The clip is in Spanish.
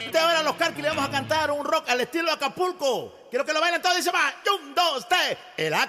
Ahora los Carquis le vamos a cantar un rock al estilo Acapulco. Quiero que lo bailen todos. Dice va. 1, 2, 3. El Acapulco.